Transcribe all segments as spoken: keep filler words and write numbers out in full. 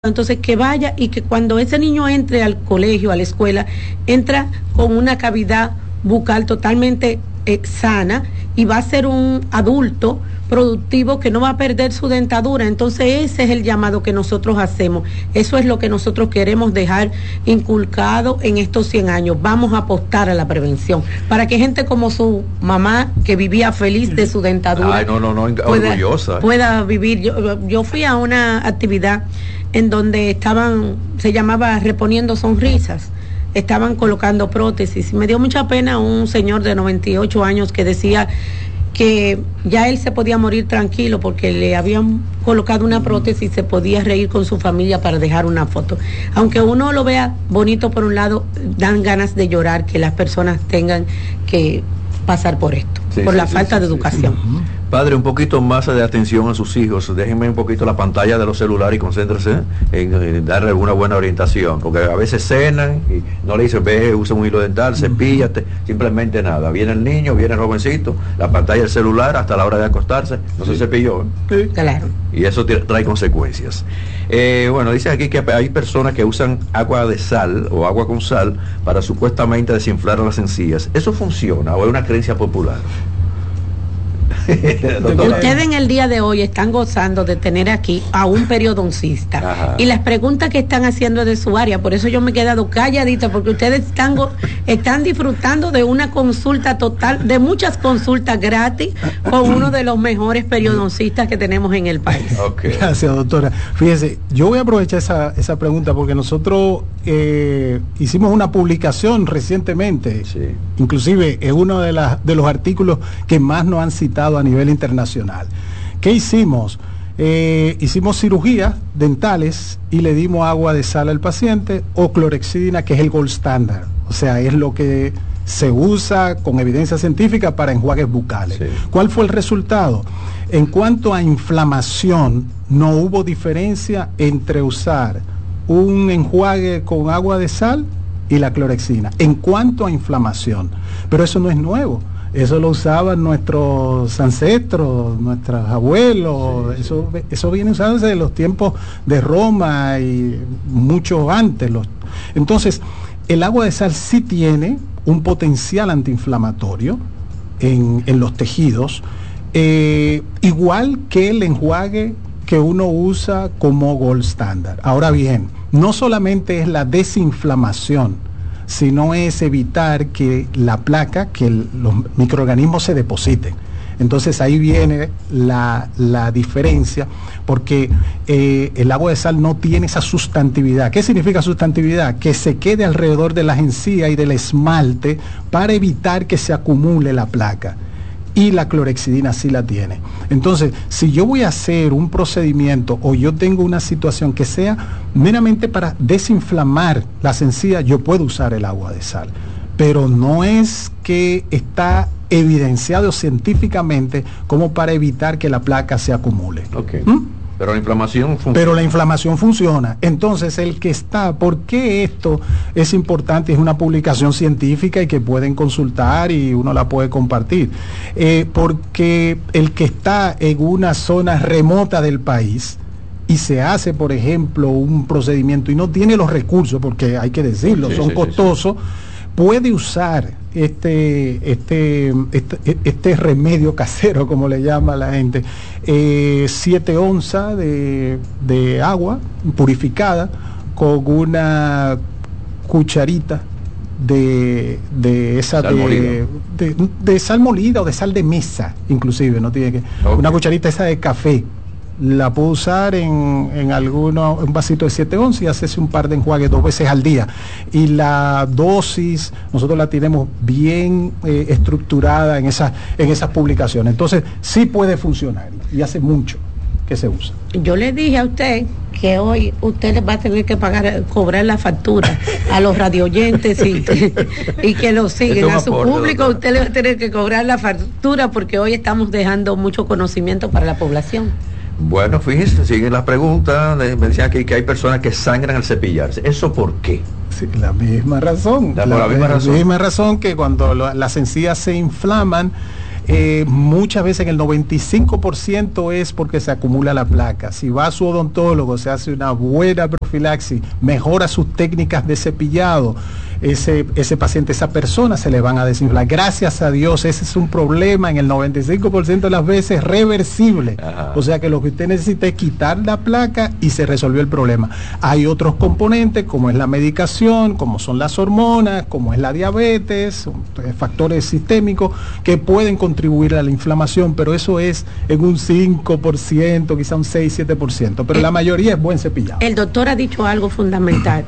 Entonces que vaya y que cuando ese niño entre al colegio, a la escuela, entra con una cavidad bucal totalmente eh, sana y va a ser un adulto productivo que no va a perder su dentadura. Entonces ese es el llamado que nosotros hacemos. Eso es lo que nosotros queremos dejar inculcado en estos cien años. Vamos a apostar a la prevención para que gente como su mamá, que vivía feliz de su dentadura, Ay, no, no, no, pueda, orgullosa. pueda vivir. Yo, yo fui a una actividad en donde estaban, se llamaba Reponiendo Sonrisas, estaban colocando prótesis. Me dio mucha pena un señor de noventa y ocho años que decía que ya él se podía morir tranquilo porque le habían colocado una prótesis y se podía reír con su familia para dejar una foto. Aunque uno lo vea bonito por un lado, dan ganas de llorar que las personas tengan que pasar por esto, sí, por sí, la sí, falta sí, de sí, educación. Sí, sí. Padre, un poquito más de atención a sus hijos. Déjenme un poquito la pantalla de los celulares y concéntrese en, en darle una buena orientación, porque a veces cenan y no le dicen, ve, usa un hilo dental, cepíllate, simplemente nada. Viene el niño, viene el jovencito, la pantalla del celular hasta la hora de acostarse, no sí. se cepilló. ¿eh? Sí. Claro. Y eso trae consecuencias. Eh, bueno, dice aquí que hay personas que usan agua de sal o agua con sal para supuestamente desinflar las encías. ¿Eso funciona o es una creencia popular? Ustedes en el día de hoy están gozando de tener aquí a un periodoncista. Ajá. Y las preguntas que están haciendo de su área, por eso yo me he quedado calladita, porque ustedes están, están disfrutando de una consulta total, de muchas consultas gratis con uno de los mejores periodoncistas que tenemos en el país. Okay. Gracias, doctora. Fíjese, yo voy a aprovechar esa, esa pregunta porque nosotros eh, hicimos una publicación recientemente, sí. inclusive es uno de, las, de los artículos que más nos han citado a nivel internacional. ¿Qué hicimos? Eh, hicimos cirugías dentales y le dimos agua de sal al paciente o clorexidina, que es el gold standard. O sea, es lo que se usa con evidencia científica para enjuagues bucales. Sí. ¿Cuál fue el resultado? En cuanto a inflamación, no hubo diferencia entre usar un enjuague con agua de sal y la clorexidina. En cuanto a inflamación. Pero eso no es nuevo. Eso lo usaban nuestros ancestros, nuestros abuelos, sí, eso, sí. eso viene usándose desde los tiempos de Roma y mucho antes. Los... Entonces, el agua de sal sí tiene un potencial antiinflamatorio en, en los tejidos, eh, igual que el enjuague que uno usa como gold standard. Ahora bien, no solamente es la desinflamación, sino es evitar que la placa, que el, los microorganismos se depositen. Entonces ahí viene la, la diferencia, porque eh, el agua de sal no tiene esa sustantividad. ¿Qué significa sustantividad? Que se quede alrededor de las encías y del esmalte para evitar que se acumule la placa. Y la clorexidina sí la tiene. Entonces, si yo voy a hacer un procedimiento o yo tengo una situación que sea meramente para desinflamar las encías, yo puedo usar el agua de sal. Pero no es que está evidenciado científicamente como para evitar que la placa se acumule. Okay. ¿Mm? Pero la inflamación funciona. Pero la inflamación funciona. Entonces, el que está, ¿por qué esto es importante? Es una publicación científica y que pueden consultar y uno la puede compartir. Eh, porque el que está en una zona remota del país y se hace, por ejemplo, un procedimiento y no tiene los recursos, porque hay que decirlo, sí, son sí, costosos, sí, sí. puede usar este, este, este, este remedio casero, como le llama la gente, eh, siete onzas de, de agua purificada con una cucharita de, de esa sal de, de, de sal molida o de sal de mesa, inclusive, no tiene que, okay. una cucharita esa de café. La puedo usar en, en alguno, un vasito de siete onzas y hacerse un par de enjuagues dos veces al día. Y la dosis, nosotros la tenemos bien eh, estructurada en, esa, en esas publicaciones. Entonces, sí puede funcionar y hace mucho que se usa. Yo le dije a usted que hoy usted les va a tener que pagar, cobrar la factura a los radioyentes y, y que lo siguen. A su aporte, público doctora. Usted le va a tener que cobrar la factura porque hoy estamos dejando mucho conocimiento para la población. Bueno, fíjense, siguen las preguntas. Me decían que, que hay personas que sangran al cepillarse. ¿Eso por qué? Sí, la misma razón. La, la, la misma razón. La misma razón que cuando lo, las encías se inflaman, eh, muchas veces en el noventa y cinco por ciento es porque se acumula la placa. Si va a su odontólogo, se hace una buena profilaxis, mejora sus técnicas de cepillado, ese, ese paciente, esa persona se le van a desinflar. Gracias a Dios, ese es un problema en el noventa y cinco por ciento de las veces reversible. Ajá. O sea que lo que usted necesita es quitar la placa y se resolvió el problema. Hay otros componentes como es la medicación, como son las hormonas, como es la diabetes, factores sistémicos que pueden contribuir a la inflamación, pero eso es en un cinco por ciento, quizá un seis, siete por ciento, pero el, la mayoría es buen cepillado. El doctor ha dicho algo fundamental.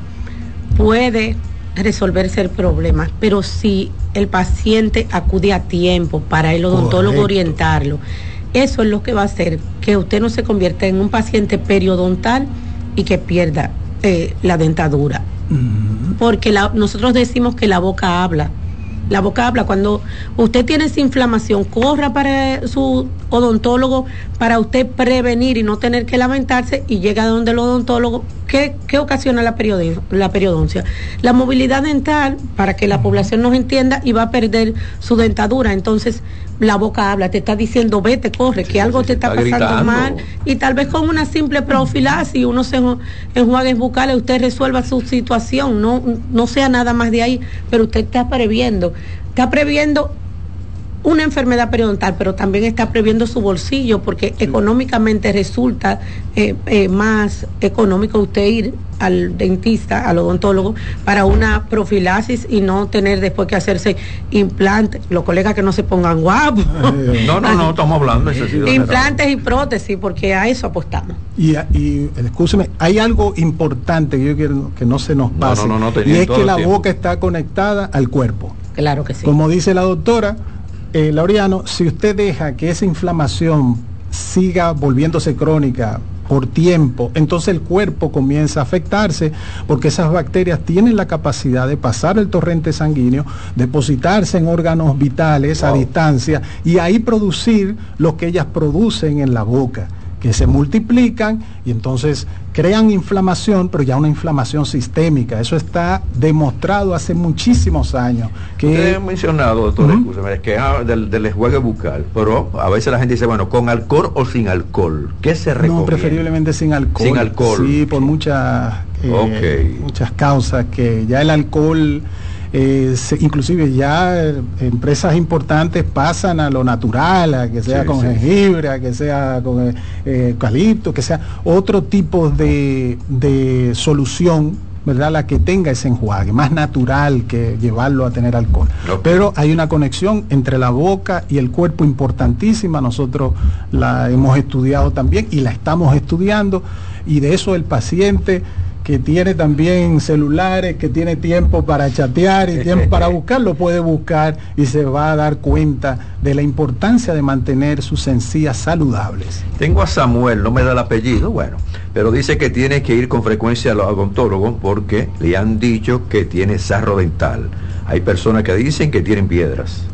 Puede resolverse el problema, pero si el paciente acude a tiempo para el odontólogo Correcto. Orientarlo, eso es lo que va a hacer que usted no se convierta en un paciente periodontal y que pierda eh, la dentadura. Uh-huh. Porque la, nosotros decimos que la boca habla. La boca habla. Cuando usted tiene esa inflamación, corra para su odontólogo para usted prevenir y no tener que lamentarse, y llega donde el odontólogo. ¿Qué, qué ocasiona la, periodi- la periodoncia? La movilidad dental, para que la población nos entienda, y va a perder su dentadura. Entonces, la boca habla, te está diciendo, vete, corre, sí, que algo sí, te está, está pasando gritando. Mal, y tal vez con una simple profilaxis, uno se enjuagues bucales, usted resuelva su situación, no, no sea nada más de ahí, pero usted está previendo, está previendo una enfermedad periodontal, pero también está previendo su bolsillo, porque económicamente resulta eh, eh, más económico usted ir al dentista, al odontólogo, para una profilaxis y no tener después que hacerse implantes. Los colegas que no se pongan guapos. No, no, no, estamos hablando de ese implantes y prótesis, porque a eso apostamos. Y, y escúcheme, hay algo importante que yo quiero que no se nos pase, no, no, no, no, y es que la boca está conectada al cuerpo. Claro que sí. Como dice la doctora Eh, Laureano, si usted deja que esa inflamación siga volviéndose crónica por tiempo, entonces el cuerpo comienza a afectarse, porque esas bacterias tienen la capacidad de pasar el torrente sanguíneo, depositarse en órganos vitales wow. a distancia, y ahí producir lo que ellas producen en la boca, que se multiplican y entonces crean inflamación, pero ya una inflamación sistémica. Eso está demostrado hace muchísimos años. Que usted ha mencionado, doctor, uh-huh. escúchame, que ah, del, del enjuague bucal, pero a veces la gente dice, bueno, ¿con alcohol o sin alcohol? ¿Qué se recomienda? No, preferiblemente sin alcohol. Sin alcohol. Sí, por muchas, eh, okay. muchas causas, que ya el alcohol... Eh, se, inclusive ya eh, empresas importantes pasan a lo natural, a que sea sí, con sí. jengibre, a que sea con eh, eucalipto, que sea otro tipo de, de solución, ¿verdad? La que tenga ese enjuague, más natural que llevarlo a tener alcohol. Okay. Pero hay una conexión entre la boca y el cuerpo importantísima, nosotros la hemos estudiado también y la estamos estudiando, y de eso el paciente que tiene también celulares, que tiene tiempo para chatear y tiempo para buscar, lo puede buscar y se va a dar cuenta de la importancia de mantener sus encías saludables. Tengo a Samuel, no me da el apellido, bueno, pero dice que tiene que ir con frecuencia al odontólogo porque le han dicho que tiene sarro dental. Hay personas que dicen que tienen piedras.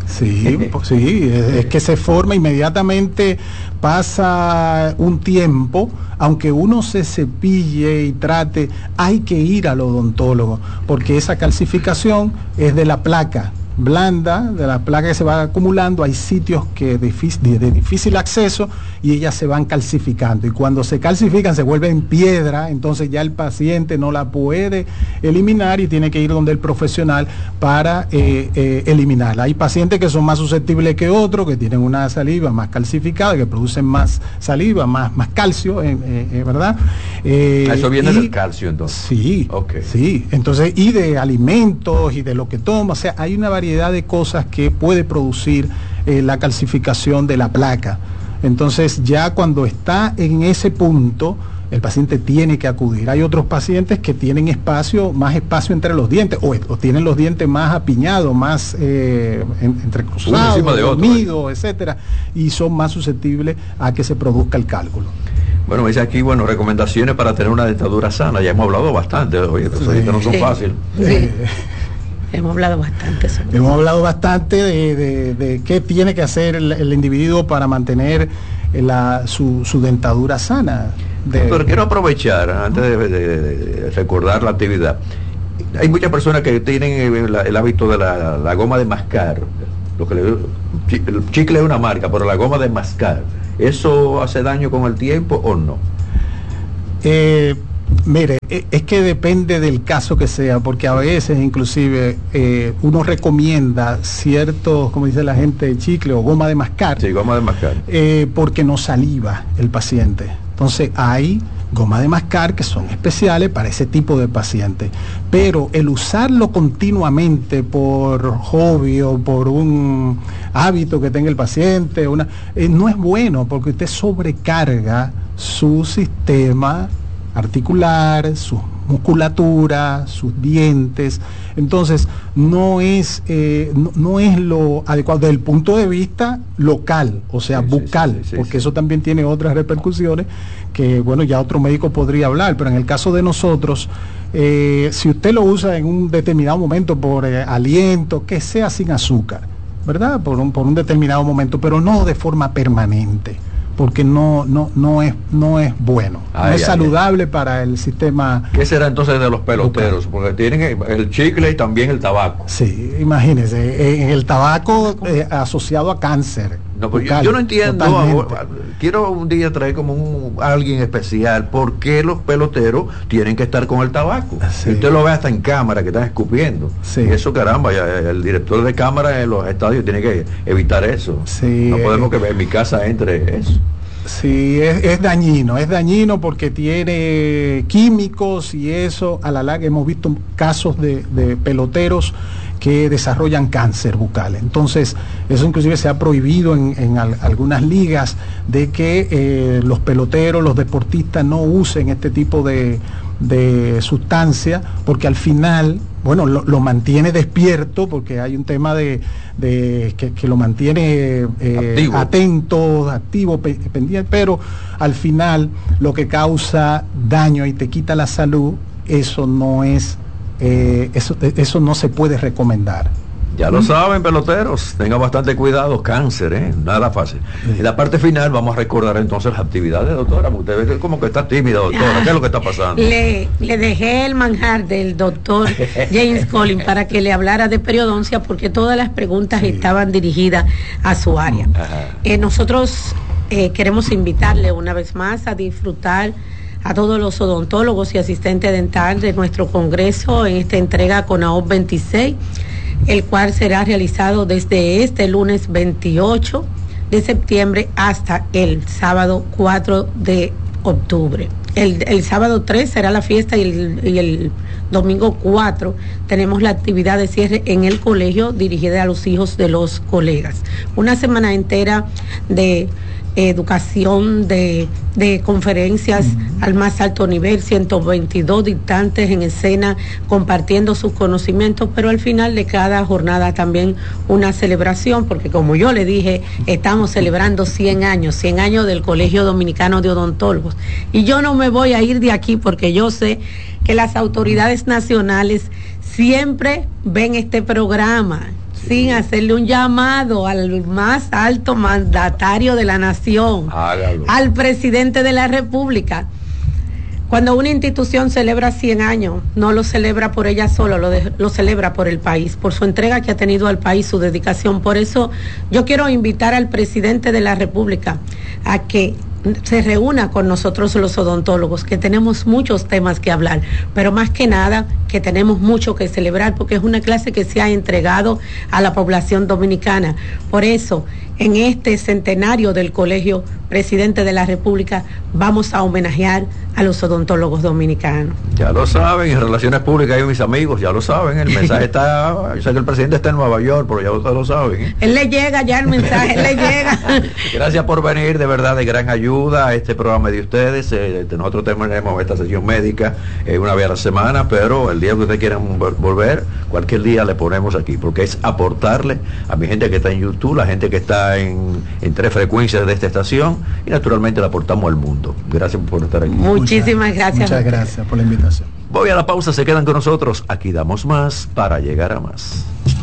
Sí, sí, es, es que se forma inmediatamente, pasa un tiempo, aunque uno se cepille y trate, hay que ir al odontólogo, porque esa calcificación es de la placa blanda, de la placa que se va acumulando. Hay sitios que de, de, de difícil acceso y ellas se van calcificando, y cuando se calcifican se vuelven piedra, entonces ya el paciente no la puede eliminar y tiene que ir donde el profesional para eh, eh, eliminarla. Hay pacientes que son más susceptibles que otros, que tienen una saliva más calcificada, que producen más saliva, más, más calcio, eh, eh, ¿verdad? Eh, Eso viene y, del calcio entonces. Sí, okay. sí, entonces, y de alimentos y de lo que toma, o sea, hay una variedad de cosas que puede producir eh, la calcificación de la placa. Entonces ya cuando está en ese punto, el paciente tiene que acudir. Hay otros pacientes que tienen espacio, más espacio entre los dientes, o, o tienen los dientes más apiñados, más eh, en, entrecruzados, dormidos, etcétera, y son más susceptibles a que se produzca el cálculo. Bueno, dice aquí, bueno, recomendaciones para tener una dentadura sana. Ya hemos hablado bastante, oye, estos sí. no son fáciles. Sí. Sí. Hemos hablado bastante sobre Hemos hablado bastante de, de, de qué tiene que hacer el, el individuo para mantener la, su, su dentadura sana. De... Pero quiero aprovechar, antes de, de, de recordar la actividad. Hay muchas personas que tienen el, el hábito de la, la goma de mascar. lo que le, el chicle es una marca, pero la goma de mascar, ¿eso hace daño con el tiempo o no? Eh, mire, es que depende del caso que sea, porque a veces inclusive eh, uno recomienda ciertos, como dice la gente, chicle o goma de mascar. Sí, goma de mascar. Eh, porque no saliva el paciente. Entonces hay goma de mascar que son especiales para ese tipo de paciente, pero el usarlo continuamente por hobby o por un hábito que tenga el paciente, una, eh, no es bueno, porque usted sobrecarga su sistema articular, su musculatura, sus dientes. Entonces no es eh, no, no es lo adecuado desde el punto de vista local, o sea, sí, bucal, sí, sí, sí, porque sí. Eso también tiene otras repercusiones que, bueno, ya otro médico podría hablar, pero en el caso de nosotros, eh, si usted lo usa en un determinado momento por eh, aliento, que sea sin azúcar, ¿verdad? Por un, por un determinado momento, pero no de forma permanente, porque no no no es no es bueno, ay, no es ay, saludable ay. Para el sistema. ¿Qué será entonces de los peloteros? Porque tienen el chicle y también el tabaco. Sí, imagínense, en el tabaco eh, asociado a cáncer. No, pues bucal, yo, yo no entiendo, ahora, quiero un día traer como un alguien especial, ¿por qué los peloteros tienen que estar con el tabaco? Sí. Usted lo ve hasta en cámara que están escupiendo. Sí. Y eso, caramba, ya, el director de cámara en los estadios tiene que evitar eso. Sí, no podemos eh, que en mi casa entre eso. Sí, es, es dañino, es dañino porque tiene químicos y eso, a la larga hemos visto casos de, de peloteros que desarrollan cáncer bucal. Entonces, eso inclusive se ha prohibido en, en al, algunas ligas de que eh, los peloteros, los deportistas no usen este tipo de, de sustancia, porque al final, bueno, lo, lo mantiene despierto, porque hay un tema de, de que, que lo mantiene eh, activo. atento, activo, pe, pendiente, pero al final lo que causa daño y te quita la salud, eso no es Eh, eso, eso no se puede recomendar. Ya lo saben, peloteros, tengan bastante cuidado, cáncer, ¿eh? Nada fácil. Sí. En la parte final vamos a recordar entonces las actividades, doctora. Usted ve como que está tímida, doctora. Ah, ¿qué es lo que está pasando? Le, le dejé el manjar del doctor James Collins para que le hablara de periodoncia, porque todas las preguntas sí. estaban dirigidas a su área. Eh, nosotros eh, queremos invitarle una vez más a disfrutar a todos los odontólogos y asistentes dentales de nuestro congreso en esta entrega CONAOP veintiséis, el cual será realizado desde este lunes veintiocho de septiembre hasta el sábado cuatro de octubre. El, el sábado tres será la fiesta y el, y el domingo cuatro tenemos la actividad de cierre en el colegio dirigida a los hijos de los colegas. Una semana entera de educación, de, de conferencias uh-huh. al más alto nivel, ciento veintidós dictantes en escena compartiendo sus conocimientos, pero al final de cada jornada también una celebración, porque como yo le dije, estamos celebrando cien años, cien años del Colegio Dominicano de Odontólogos, y yo no me voy a ir de aquí porque yo sé que las autoridades nacionales siempre ven este programa sin hacerle un llamado al más alto mandatario de la nación, hágalo, al presidente de la República. Cuando una institución celebra cien años, no lo celebra por ella sola, lo, de, lo celebra por el país, por su entrega que ha tenido al país, su dedicación. Por eso yo quiero invitar al presidente de la República a que se reúna con nosotros los odontólogos, que tenemos muchos temas que hablar, pero más que nada que tenemos mucho que celebrar, porque es una clase que se ha entregado a la población dominicana. Por eso, en este centenario del Colegio Presidente de la República, vamos a homenajear a los odontólogos dominicanos. Ya lo saben, en Relaciones Públicas hay mis amigos, ya lo saben, el mensaje está, yo sé que el presidente está en Nueva York, pero ya ustedes lo saben. ¿eh? Él le llega ya el mensaje, él le llega. Gracias por venir, de verdad, de gran ayuda a este programa de ustedes. Eh, nosotros tenemos esta sesión médica eh, una vez a la semana, pero el día que ustedes quieran volver, cualquier día le ponemos aquí, porque es aportarle a mi gente que está en YouTube, la gente que está en, en tres frecuencias de esta estación, y naturalmente le aportamos al mundo. Gracias por estar aquí. Muchísimas gracias. Muchas gracias por la invitación. Voy a la pausa, se quedan con nosotros. Aquí damos más para llegar a más.